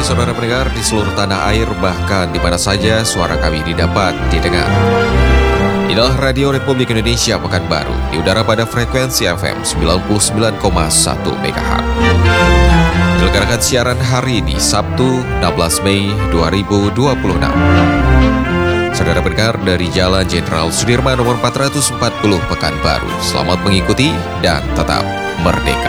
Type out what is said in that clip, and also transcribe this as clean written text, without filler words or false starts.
saudara pendengar di seluruh tanah air, bahkan di mana saja suara kami didapat didengar. Inilah Radio Republik Indonesia Pekanbaru, di udara pada frekuensi FM 99,1 MHz. Diselenggarakan siaran hari ini, Sabtu 16 Mei 2026. Saudara pendengar dari Jalan Jenderal Sudirman nomor 440 Pekanbaru, selamat mengikuti dan tetap merdeka.